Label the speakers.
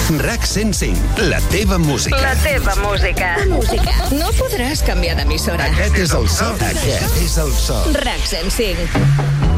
Speaker 1: RAC 105, la teva música.
Speaker 2: La teva música.
Speaker 3: No podràs canviar d'emissora.
Speaker 1: Aquest és el so. Aquest és el so.
Speaker 3: RAC 105.